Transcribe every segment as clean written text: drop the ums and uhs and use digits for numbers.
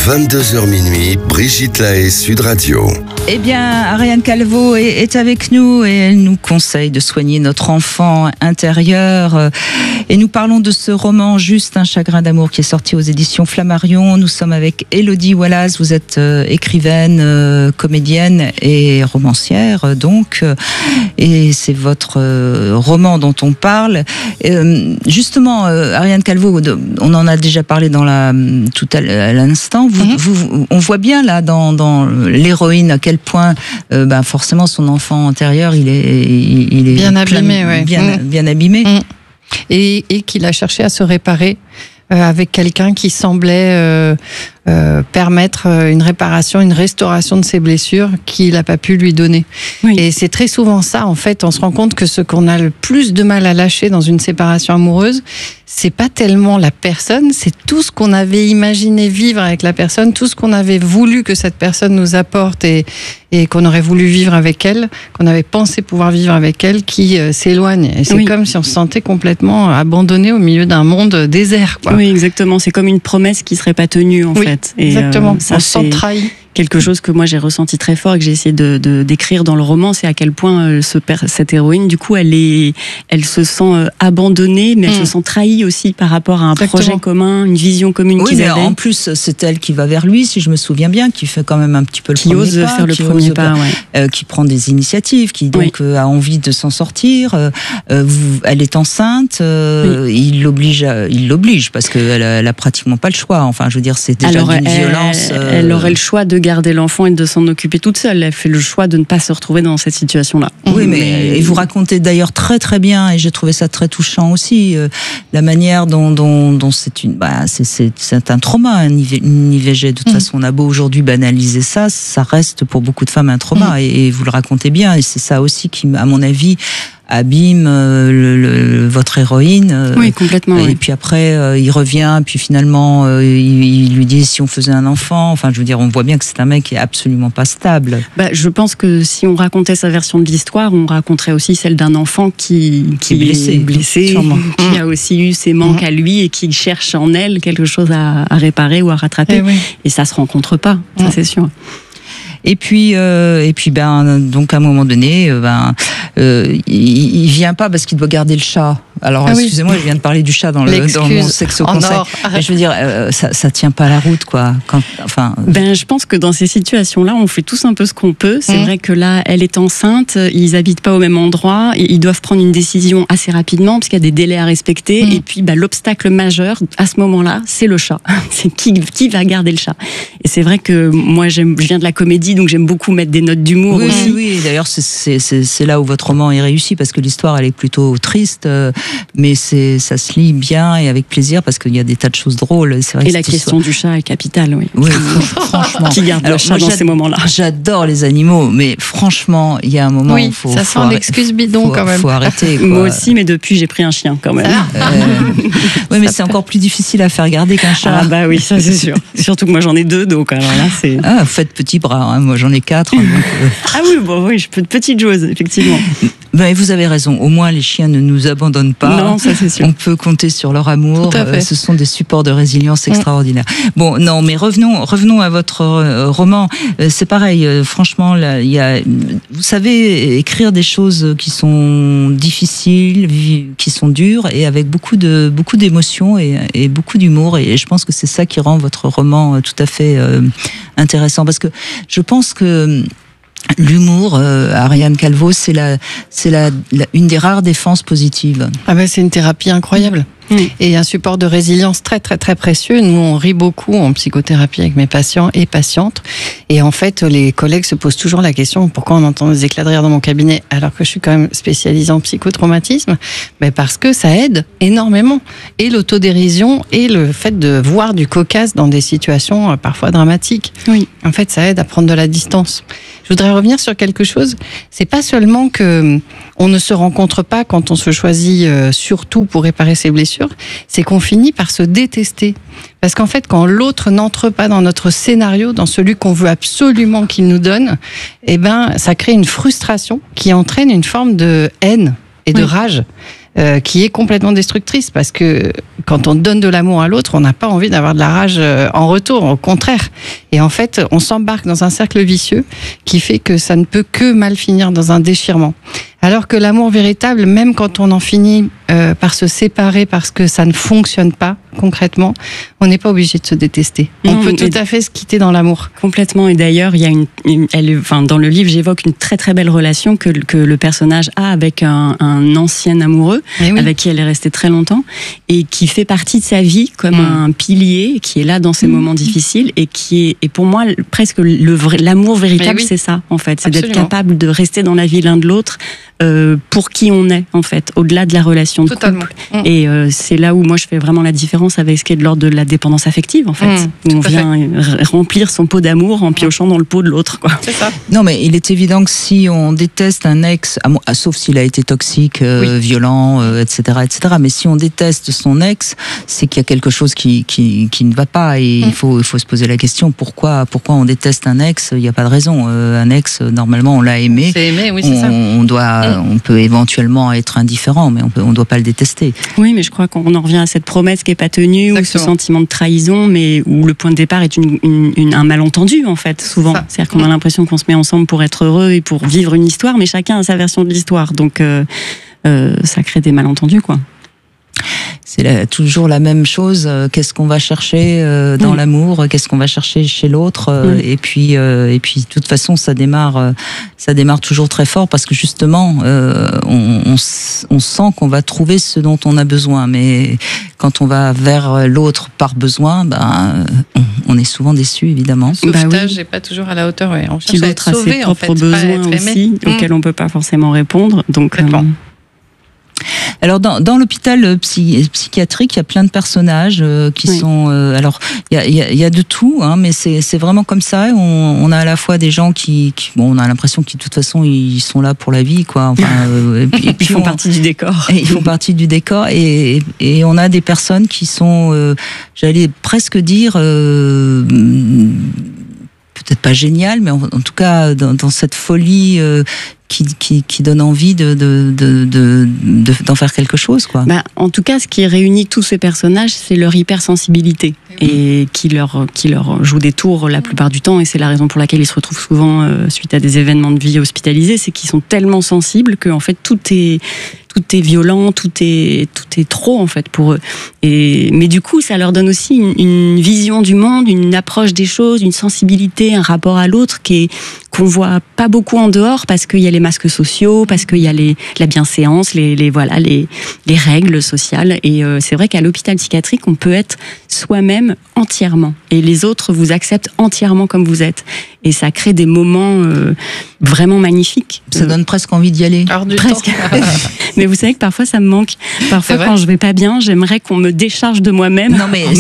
22h minuit, Brigitte Lahaie, Sud Radio. Eh bien, Ariane Calvo est avec nous et elle nous conseille de soigner notre enfant intérieur. Et nous parlons de ce roman Juste un chagrin d'amour qui est sorti aux éditions Flammarion. Nous sommes avec Élodie Wallace. Vous êtes écrivaine, comédienne et romancière, donc. Et c'est votre roman dont on parle. Justement, Ariane Calvo, on en a déjà parlé tout à l'instant. On voit bien là dans l'héroïne à quel point forcément son enfant intérieur il est bien abîmé, bien abîmé. Et qu'il a cherché à se réparer avec quelqu'un qui semblait permettre une réparation, une restauration de ses blessures qu'il n'a pas pu lui donner. Oui. Et c'est très souvent ça, en fait, on se rend compte que ce qu'on a le plus de mal à lâcher dans une séparation amoureuse, c'est pas tellement la personne, c'est tout ce qu'on avait imaginé vivre avec la personne, tout ce qu'on avait voulu que cette personne nous apporte et qu'on aurait voulu vivre avec elle, qu'on avait pensé pouvoir vivre avec elle, qui s'éloigne. Et c'est comme si on se sentait complètement abandonné au milieu d'un monde désert, quoi. Oui, exactement. C'est comme une promesse qui serait pas tenue, en fait. Et exactement. Ça, on se sent trahi. Quelque chose que moi j'ai ressenti très fort et que j'ai essayé d'écrire dans le roman, c'est à quel point cette héroïne, du coup, elle se sent abandonnée, mais elle se sent trahie aussi par rapport à un projet commun, une vision commune qu'ils avaient. En plus, c'est elle qui va vers lui, si je me souviens bien, qui fait quand même un petit peu le premier pas. Qui ose faire le premier pas, qui prend des initiatives, qui donc a envie de s'en sortir. Elle est enceinte, il l'oblige parce qu'elle a pratiquement pas le choix. Enfin, je veux dire, c'est déjà une violence. Elle aurait le choix de garder l'enfant et de s'en occuper toute seule. Elle fait le choix de ne pas se retrouver dans cette situation-là. Oui, mais et vous racontez d'ailleurs très très bien, et j'ai trouvé ça très touchant aussi, la manière dont c'est un trauma, une IVG. De toute façon, on a beau aujourd'hui banaliser ça reste pour beaucoup de femmes un trauma, et vous le racontez bien, et c'est ça aussi qui, à mon avis, abîme votre héroïne. Oui, complètement. Et puis après, il revient, puis finalement, il lui dit si on faisait un enfant. Enfin, je veux dire, on voit bien que c'est un mec qui est absolument pas stable. Je pense que si on racontait sa version de l'histoire, on raconterait aussi celle d'un enfant qui est blessé, qui a aussi eu ses manques à lui et qui cherche en elle quelque chose à réparer ou à rattraper. Et ça se rencontre pas, ça c'est sûr. Et puis, donc à un moment donné, il vient pas parce qu'il doit garder le chat. Alors, excusez-moi, je viens de parler du chat dans mon sexo conseil. Mais je veux dire, ça tient pas la route, quoi. Je pense que dans ces situations-là, on fait tous un peu ce qu'on peut. C'est vrai que là, elle est enceinte, ils habitent pas au même endroit, ils doivent prendre une décision assez rapidement parce qu'il y a des délais à respecter. Et puis, l'obstacle majeur à ce moment-là, c'est le chat. C'est qui va garder le chat. Et c'est vrai que moi, je viens de la comédie, donc j'aime beaucoup mettre des notes d'humour aussi. Oui, d'ailleurs, c'est là où votre roman est réussi, parce que l'histoire, elle est plutôt triste, mais ça se lit bien et avec plaisir, parce qu'il y a des tas de choses drôles. C'est vrai et la question du chat est capitale, oui, franchement. Qui garde le chat dans ces moments-là? J'adore les animaux, mais franchement, il y a un moment où il faut... ça sent l'excuse bidon quand même. Faut arrêter, quoi. Moi aussi, mais depuis, j'ai pris un chien quand même. Oui, mais c'est encore plus difficile à faire garder qu'un chat. Ah bah oui, ça c'est sûr. Surtout que moi j'en ai 2, donc alors là c'est... Faites petit bras, hein. Moi j'en ai 4. Oui, je peux de petite chose, effectivement. Vous avez raison, au moins les chiens ne nous abandonnent pas. Non, ça c'est sûr. On peut compter sur leur amour. Tout à fait. Ce sont des supports de résilience extraordinaires. Bon, non, mais revenons à votre roman. C'est pareil, franchement, là, vous savez écrire des choses qui sont difficiles, qui sont dures, et avec beaucoup d'émotions et beaucoup d'humour. Et je pense que c'est ça qui rend votre roman tout à fait intéressant, parce que je pense que l'humour, Ariane Calvo, c'est une des rares défenses positives. C'est une thérapie incroyable. Et un support de résilience très très très précieux. Nous, on rit beaucoup en psychothérapie avec mes patients et patientes. Et en fait, les collègues se posent toujours la question: pourquoi on entend des éclats de rire dans mon cabinet alors que je suis quand même spécialisée en psychotraumatisme? Parce que ça aide énormément. Et l'autodérision et le fait de voir du cocasse dans des situations parfois dramatiques. Oui. En fait, ça aide à prendre de la distance. Je voudrais revenir sur quelque chose. C'est pas seulement que on ne se rencontre pas quand on se choisit surtout pour réparer ses blessures, c'est qu'on finit par se détester. Parce qu'en fait, quand l'autre n'entre pas dans notre scénario, dans celui qu'on veut absolument qu'il nous donne, ça crée une frustration qui entraîne une forme de haine et de rage. qui est complètement destructrice, parce que quand on donne de l'amour à l'autre, on n'a pas envie d'avoir de la rage en retour, au contraire. Et en fait, on s'embarque dans un cercle vicieux qui fait que ça ne peut que mal finir dans un déchirement. Alors que l'amour véritable, même quand on en finit par se séparer parce que ça ne fonctionne pas concrètement, on n'est pas obligé de se détester. On peut tout à fait se quitter dans l'amour. Complètement. Et d'ailleurs, il y a dans le livre, j'évoque une très très belle relation que le personnage a avec un ancien amoureux, avec qui elle est restée très longtemps, et qui fait partie de sa vie comme un pilier, qui est là dans ces moments difficiles, et qui est pour moi presque l'amour véritable, c'est ça en fait, c'est d'être capable de rester dans la vie l'un de l'autre. Pour qui on est en fait, au-delà de la relation de couple. Et c'est là où moi je fais vraiment la différence avec ce qui est de l'ordre de la dépendance affective en fait, où on vient remplir son pot d'amour en piochant dans le pot de l'autre, quoi. C'est ça. Non, mais il est évident que si on déteste un ex, sauf s'il a été toxique, violent, etc., mais si on déteste son ex, c'est qu'il y a quelque chose qui ne va pas, et il faut se poser la question pourquoi on déteste un ex. Il n'y a pas de raison. Un ex, normalement, on l'a aimé. C'est aimé, oui, c'est ça. On peut éventuellement être indifférent, mais on ne doit pas le détester. Oui, mais je crois qu'on en revient à cette promesse qui n'est pas tenue, ou ce sentiment de trahison, mais où le point de départ est un malentendu, en fait, souvent. C'est-à-dire qu'on a l'impression qu'on se met ensemble pour être heureux et pour vivre une histoire, mais chacun a sa version de l'histoire. Donc, ça crée des malentendus, quoi. C'est toujours la même chose. Qu'est-ce qu'on va chercher dans l'amour? Qu'est-ce qu'on va chercher chez l'autre? Et puis, de toute façon, ça démarre toujours très fort, parce que justement, on sent qu'on va trouver ce dont on a besoin. Mais quand on va vers l'autre par besoin, on est souvent déçu, évidemment. Le sauvetage n'est pas toujours à la hauteur. On cherche à être sauvé, ses propres besoins aussi, auxquels on peut pas forcément répondre. Donc, alors dans l'hôpital psychiatrique, il y a plein de personnages qui sont. Alors il y a de tout, hein, mais c'est vraiment comme ça. On a à la fois des gens qui on a l'impression qu'ils de toute façon ils sont là pour la vie, quoi. Enfin, et puis ils font partie du décor. Ils font partie du décor, et on a des personnes qui sont, j'allais presque dire. Peut-être pas géniales, mais en tout cas dans cette folie qui donne envie d'en faire quelque chose, quoi. En tout cas, ce qui réunit tous ces personnages, c'est leur hypersensibilité, et qui leur joue des tours la plupart du temps, et c'est la raison pour laquelle ils se retrouvent souvent suite à des événements de vie hospitalisés, c'est qu'ils sont tellement sensibles que en fait tout est violent, tout est trop en fait pour eux. Mais du coup, ça leur donne aussi une vision du monde, une approche des choses, une sensibilité, un rapport à l'autre qu'on voit pas beaucoup en dehors, parce qu'il y a les masques sociaux, parce qu'il y a la bienséance, les règles sociales. Et c'est vrai qu'à l'hôpital psychiatrique, on peut être soi-même entièrement, et les autres vous acceptent entièrement comme vous êtes. Et ça crée des moments vraiment magnifiques. Ça donne presque envie d'y aller. Presque. Mais vous savez que parfois ça me manque. Parfois quand je vais pas bien, j'aimerais qu'on me décharge de moi-même. Non mais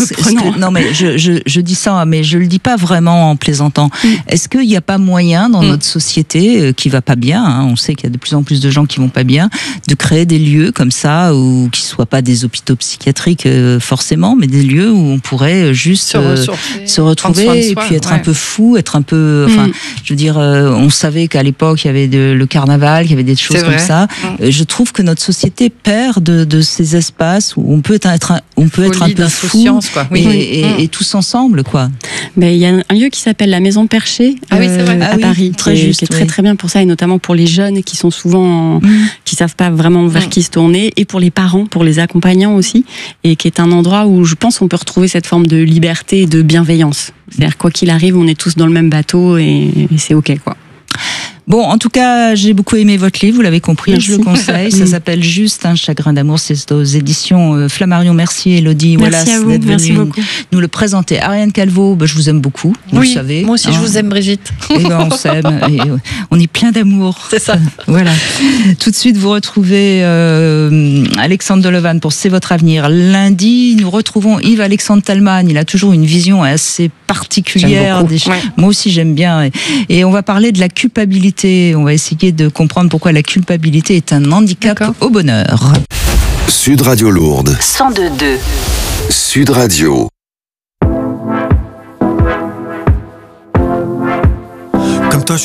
je dis ça, mais je le dis pas vraiment en plaisantant. Est-ce qu'il n'y a pas moyen dans notre société qui va pas bien, hein, on sait qu'il y a de plus en plus de gens qui vont pas bien, de créer des lieux comme ça, ou qui soient pas des hôpitaux psychiatriques forcément, mais des lieux où on pourrait juste se retrouver et puis être un peu fou, être un peu, je veux dire, on savait qu'à l'époque il y avait le carnaval, qu'il y avait des choses comme ça. Je trouve que notre société perd de ces espaces où on peut être un peu fou, et tous ensemble, quoi. Mais il y a un lieu qui s'appelle la Maison Perchée à Paris, très juste, qui est très très bien pour ça, et notamment pour les jeunes qui sont souvent qui savent pas vraiment vers qui se tourner, et pour les parents, pour les accompagnants aussi, et qui est un endroit où je pense on peut retrouver cette forme de liberté et de bienveillance. C'est-à-dire quoi qu'il arrive, on est tous dans le même bateau, et c'est ok, quoi. Bon, en tout cas, j'ai beaucoup aimé votre livre, vous l'avez compris, merci. Je le conseille. Ça s'appelle Juste un chagrin d'amour, c'est aux éditions Flammarion. Merci Elodie Wallace d'être venue nous le présenter. Ariane Calvo, je vous aime beaucoup, vous le savez. Moi aussi, je vous aime, Brigitte. Et on s'aime, et on est plein d'amour. C'est ça. Voilà. Tout de suite, vous retrouvez Alexandre Delevan pour C'est votre avenir. Lundi, nous retrouvons Yves-Alexandre Talman. Il a toujours une vision assez particulière. Moi aussi, j'aime bien. Et on va parler de la culpabilité. On va essayer de comprendre pourquoi la culpabilité est un handicap au bonheur. Sud Radio Lourdes. 102.2. Sud Radio.